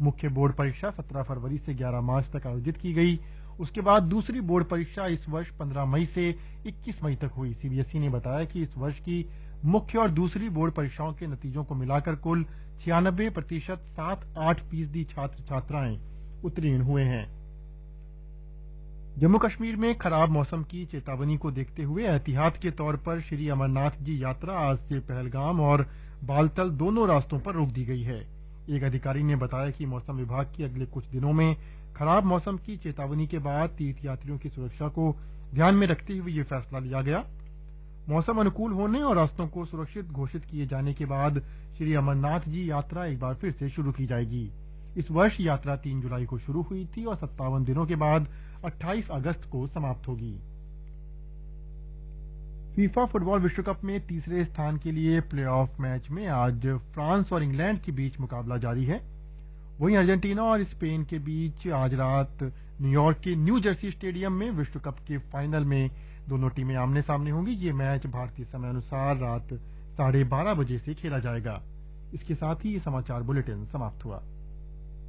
मुख्य बोर्ड परीक्षा 17 फरवरी से 11 मार्च तक आयोजित की गई। उसके बाद दूसरी बोर्ड परीक्षा इस वर्ष 15 मई से 21 मई तक हुई। सीबीएसई ने बताया कि इस वर्ष की मुख्य और दूसरी बोर्ड परीक्षाओं के नतीजों को मिलाकर कुल 96% 7-8% छात्र छात्राएं उत्तीर्ण हुए हैं। जम्मू कश्मीर में खराब मौसम की चेतावनी को देखते हुए एहतियात के तौर पर श्री अमरनाथ जी यात्रा आज से पहलगाम और बालतल दोनों रास्तों पर रोक दी गई है। एक अधिकारी ने बताया कि मौसम विभाग की अगले कुछ दिनों में खराब मौसम की चेतावनी के बाद तीर्थयात्रियों की सुरक्षा को ध्यान में रखते हुए ये फैसला लिया गया। मौसम अनुकूल होने और रास्तों को सुरक्षित घोषित किए जाने के बाद श्री अमरनाथ जी यात्रा एक बार फिर से शुरू की जाएगी। इस वर्ष यात्रा 3 जुलाई को शुरू हुई थी और 57 दिनों के बाद 28 अगस्त को समाप्त होगी। फीफा फुटबॉल विश्व कप में तीसरे स्थान के लिए प्लेऑफ मैच में आज फ्रांस और इंग्लैंड के बीच मुकाबला जारी है। वहीं अर्जेंटीना और स्पेन के बीच आज रात न्यूयॉर्क के न्यू जर्सी स्टेडियम में विश्व कप के फाइनल में दोनों टीमें आमने सामने होंगी। ये मैच भारतीय समय अनुसार रात 12:30 बजे से खेला जाएगा। इसके साथ ही ये समाचार बुलेटिन समाप्त हुआ।